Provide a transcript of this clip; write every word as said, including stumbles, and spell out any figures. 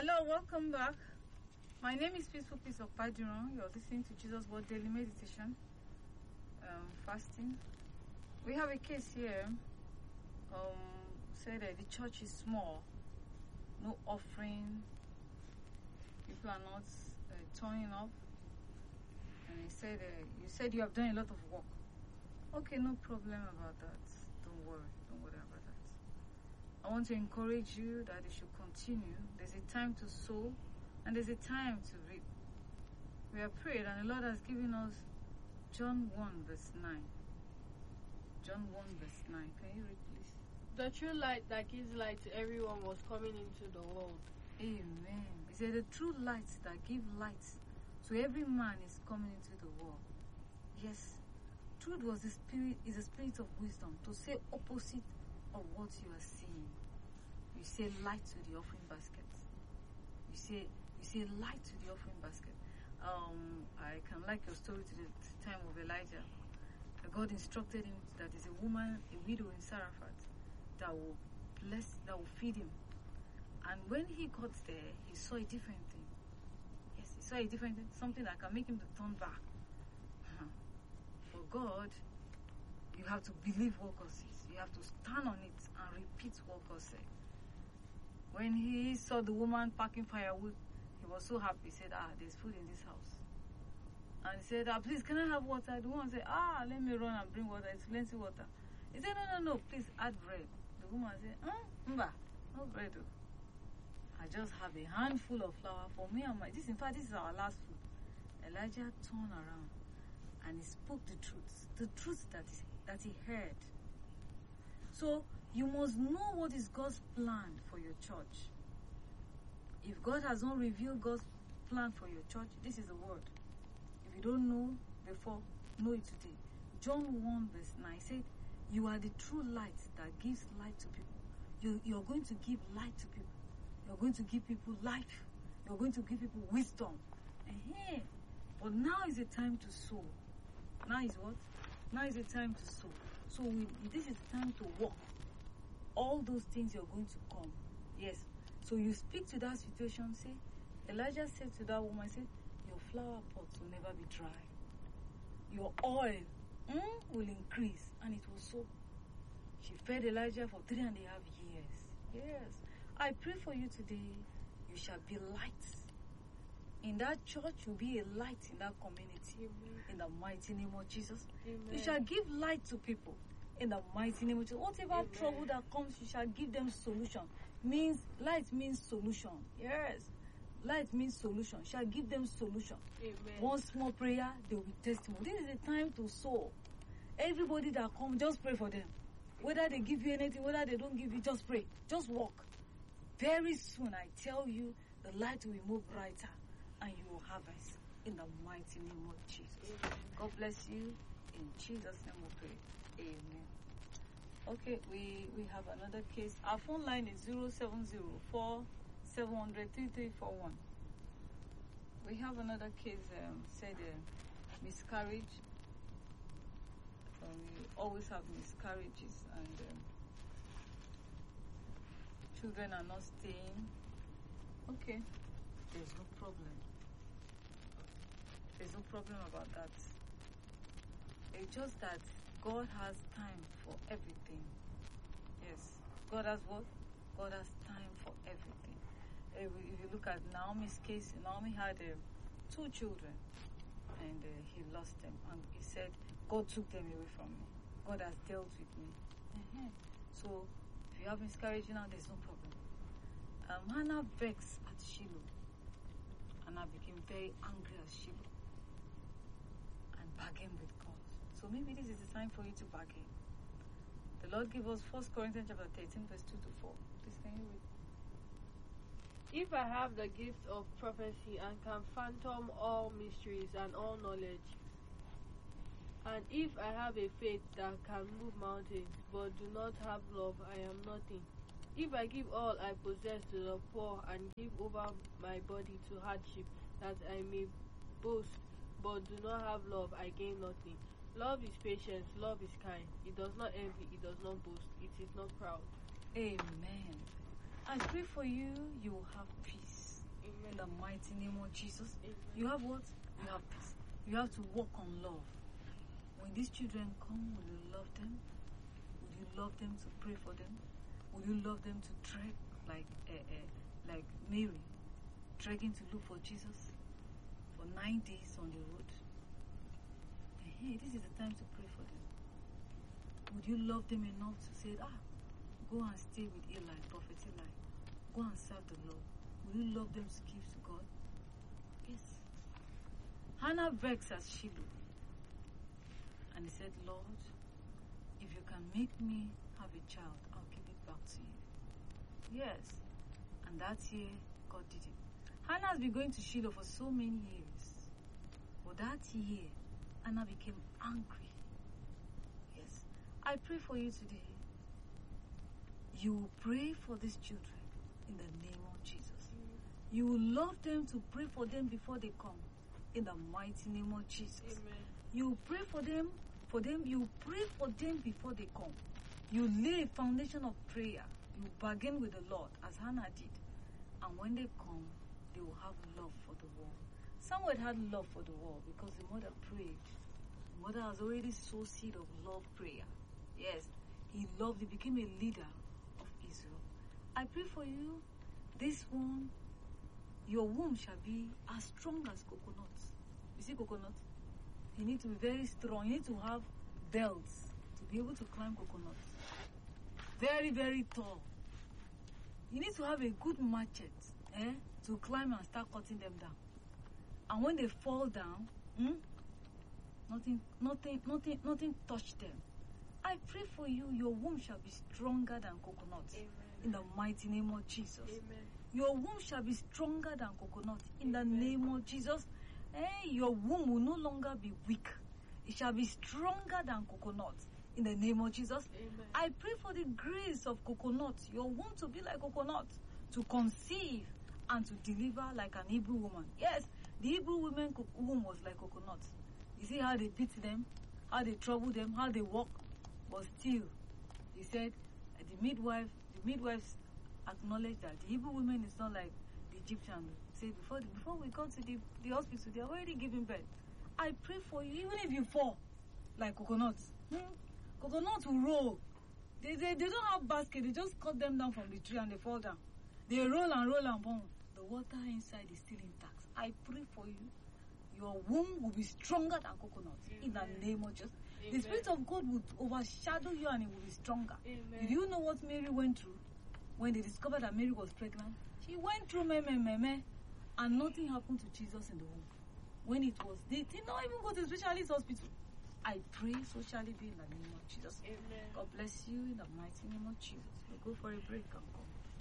Hello, welcome back. My name is Peaceful Peace of Paduron. You're listening to Jesus Word Daily Meditation, um, fasting. We have a case here. Um, said that the church is small, no offering. People are not uh, turning up. And he said, uh, you said you have done a lot of work. Okay, no problem about that. Don't worry. Don't worry about that. I want to encourage you that you should continue. There's a time to sow and there's a time to reap. We have prayed and the Lord has given us John one verse nine. John one verse nine. Can you read please? The true light that gives light to everyone was coming into the world. Amen. He said the true light that gives light to every man is coming into the world. Yes. Truth was the spirit is the spirit of wisdom to say opposite of what you are seeing. You say light to the offering basket. You say you say light to the offering basket. Um, I can like your story to the time of Elijah. God instructed him that there's a woman, a widow in Saraphat, that will bless, that will feed him. And when he got there, he saw a different thing. Yes, he saw a different thing, something that can make him to turn back. For God, you have to believe what God says. You have to stand on it and repeat what God said. When he saw the woman packing firewood, he was so happy. He said, ah, there's food in this house. And he said, ah, please, can I have water? The woman said, ah, let me run and bring water. It's plenty water. He said, no, no, no, please add bread. The woman said, huh? Mba, no bread. Oh. I just have a handful of flour for me and my... This, in fact, this is our last food. Elijah turned around and he spoke the truth. The truth that is that he heard. So you must know what is God's plan for your church. If God has not revealed God's plan for your church, this is the word. If you don't know before, know it today. John one verse nine said, you are the true light that gives light to people. You, you're going to give light to people. You're going to give people life. You're going to give people wisdom. Uh-huh. But now is the time to sow. Now is what? Now is the time to sow. So we, this is the time to walk. All those things you're going to come. Yes. So you speak to that situation. Say, Elijah said to that woman, say, your flower pots will never be dry. Your oil mm, will increase. And it was so. She fed Elijah for three and a half years. Yes. I pray for you today. You shall be light. In that church, you'll be a light in that community. Amen. In the mighty name of Jesus. Amen. You shall give light to people. In the mighty name of Jesus. Whatever Amen. Trouble that comes, you shall give them solution. Means light means solution. Yes. Light means solution. You shall give them solution. Amen. One small prayer, there will be testimony. This is the time to sow. Everybody that comes, just pray for them. Whether they give you anything, whether they don't give you, just pray. Just walk. Very soon, I tell you, the light will be more brighter. And you will harvest in the mighty name of Jesus. Amen. God bless you. In Jesus' name we pray. Amen. Okay, we, we have another case. Our phone line is zero seven zero four seven zero zero three three four one. We have another case, um, said uh, miscarriage. Um, we always have miscarriages and um, children are not staying. Okay. There's no problem. There's no problem about that. It's just that God has time for everything. Yes. God has what? God has time for everything. If you look at Naomi's case, Naomi had uh, two children and uh, he lost them. And he said, God took them away from me. God has dealt with me. Uh-huh. So, if you have miscarriage now, there's no problem. Um, Hannah begs at Shiloh. And I became very angry at Shiloh and bargained with God. So maybe this is the time for you to bargain. The Lord gave us First Corinthians chapter thirteen, verse two to four. Please can you read? If I have the gift of prophecy and can fathom all mysteries and all knowledge, and if I have a faith that can move mountains, but do not have love, I am nothing. If I give all I possess to the poor and give over my body to hardship, that I may boast, but do not have love, I gain nothing. Love is patient, love is kind. It does not envy, it does not boast, it is not proud. Amen. I pray for you, you will have peace. Amen. In the mighty name of Jesus. Amen. You have what? You have peace. You have to walk on love. When these children come, will you love them? Will you love them to pray for them? Will you love them to trek like uh, uh, like Mary, trekking to look for Jesus for nine days on the road? Hey, this is the time to pray for them. Would you love them enough to say, ah, go and stay with Eli, Prophet Eli. Go and serve the Lord. Will you love them to give to God? Yes. Hannah vexed at Shiloh. And he said, Lord, if you can make me have a child, I'll give it back to you. Yes. And that year, God did it. Hannah has been going to Shiloh for so many years. But that year, Hannah became angry. Yes. I pray for you today. You will pray for these children in the name of Jesus. Mm. You will love them to pray for them before they come in the mighty name of Jesus. Amen. You pray for them, for them, you pray for them before they come. You lay a foundation of prayer. You bargain with the Lord as Hannah did. And when they come, they will have love for the world. Samuel had love for the world because the mother prayed. The mother has already sowed seed of love prayer. Yes, he loved, he became a leader of Israel. I pray for you, this one, your womb shall be as strong as coconut. You see coconut? You need to be very strong. You need to have belts to be able to climb coconuts. Very, very tall. You need to have a good machete eh, to climb and start cutting them down. And when they fall down, hmm, nothing, nothing, nothing, nothing touch them. I pray for you, your womb shall be stronger than coconuts. Amen. In the mighty name of Jesus. Amen. Your womb shall be stronger than coconuts. In Amen. the name of Jesus. Eh, your womb will no longer be weak. It shall be stronger than coconuts. In the name of Jesus. Amen. I pray for the grace of coconut. Your womb to be like coconut. To conceive and to deliver like an Hebrew woman. Yes, the Hebrew woman womb was like coconut. You see how they beat them, how they trouble them, how they walk. But still, he said, uh, the midwife, the midwives acknowledged that the Hebrew woman is not like the Egyptian. Say before the, before we come to the, the hospital, they are already giving birth. I pray for you, even if you fall like coconuts. Hmm? Coconuts will roll. They, they they don't have basket. They just cut them down from the tree and they fall down. They roll and roll and boom. The water inside is still intact. I pray for you. Your womb will be stronger than coconuts. Amen. In the name of Jesus. Amen. The Spirit of God will overshadow you and it will be stronger. Amen. Did you know what Mary went through when they discovered that Mary was pregnant? She went through me, me, me, me, and nothing happened to Jesus in the womb. When it was, they did not even go to specialist hospital. I pray so shall it be in the name of Jesus. Amen. God bless you in the mighty name of Jesus. We'll go for a break and come.